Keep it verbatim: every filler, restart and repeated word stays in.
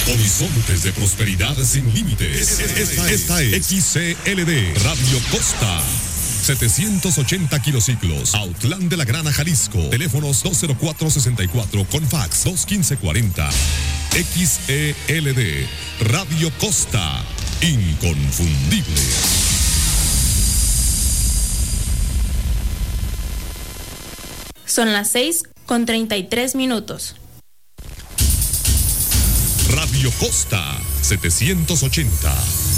Horizontes de prosperidad sin límites. Esta, esta es X C L D Radio Costa. setecientos ochenta kilociclos, Autlán de la Grana, Jalisco. Teléfonos dos cero cuatro sesenta y cuatro con fax dos uno cinco cuarenta. X E L D Radio Costa. Inconfundible. Son las seis con treinta y tres minutos. Radio Costa setecientos ochenta.